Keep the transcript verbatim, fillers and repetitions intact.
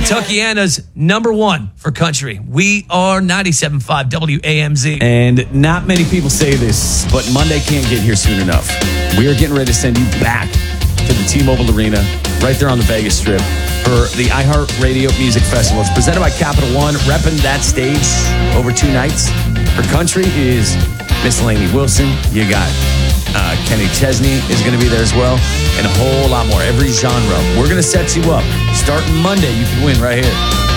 Kentuckiana's number one for country. We are ninety-seven point five W A M Z. And not many people say this, but Monday can't get here soon enough. We are getting ready to send you back to the T-Mobile Arena, right there on the Vegas Strip, for the iHeartRadio Music Festival. It's presented by Capital One, repping that stage over two nights. For country is Miss Lainey Wilson. You got uh, Kenny Chesney is going to be there as well, and a whole lot more. Every genre. We're going to set you up. Starting Monday, you can win right here.